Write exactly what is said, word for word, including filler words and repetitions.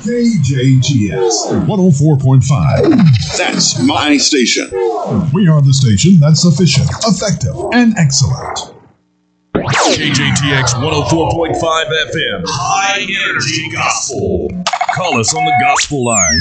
K J T S one oh four point five. That's my station. We are the station that's efficient, effective, and excellent. K J T X one oh four point five F M. High Energy Gospel. Call us on the Gospel line.